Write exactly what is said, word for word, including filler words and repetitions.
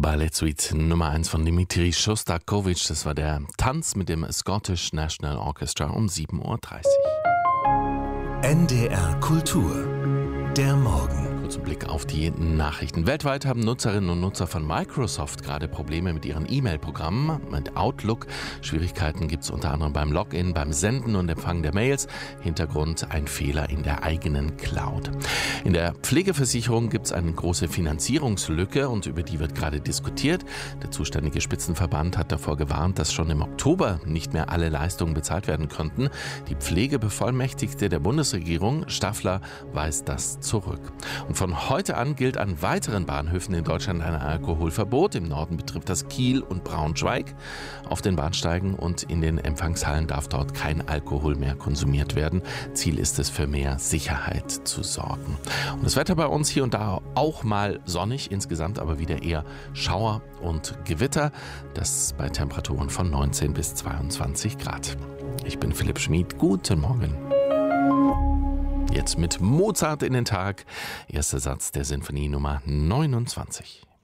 Ballettsuite Nummer eins von Dmitri Schostakowitsch. Das war der Tanz mit dem Scottish National Orchestra um sieben Uhr dreißig. N D R Kultur, der Morgen. Kurzen Blick auf die Nachrichten. Weltweit haben Nutzerinnen und Nutzer von Microsoft gerade Probleme mit ihren E-Mail-Programmen, mit Outlook. Schwierigkeiten gibt es unter anderem beim Login, beim Senden und Empfangen der Mails. Hintergrund ein Fehler in der eigenen Cloud. In der Pflegeversicherung gibt es eine große Finanzierungslücke und über die wird gerade diskutiert. Der zuständige Spitzenverband hat davor gewarnt, dass schon im Oktober nicht mehr alle Leistungen bezahlt werden könnten. Die Pflegebevollmächtigte der Bundesregierung, Staffler, weist das zurück. Und von heute an gilt an weiteren Bahnhöfen in Deutschland ein Alkoholverbot. Im Norden betrifft das Kiel und Braunschweig. Auf den Bahnsteigen und in den Empfangshallen darf dort kein Alkohol mehr konsumiert werden. Ziel ist es, für mehr Sicherheit zu sorgen. Und das Wetter bei uns hier und da auch mal sonnig, insgesamt aber wieder eher Schauer und Gewitter. Das bei Temperaturen von neunzehn bis zweiundzwanzig Grad. Ich bin Philipp Schmid. Guten Morgen. Jetzt mit Mozart in den Tag. Erster Satz der Sinfonie Nummer neunundzwanzig.